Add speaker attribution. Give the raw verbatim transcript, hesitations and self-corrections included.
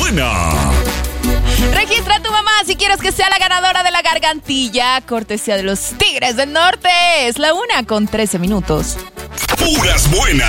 Speaker 1: buena.
Speaker 2: Registra a tu mamá si quieres que sea la ganadora de la gargantilla. Cortesía de los Tigres del Norte. Es la una con trece minutos.
Speaker 1: Puras buenas.